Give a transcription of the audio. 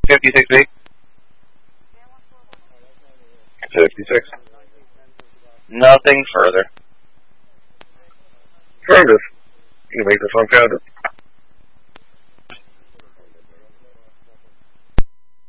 56 feet. 56. Nothing further. Affirmative. You can make the phone counter.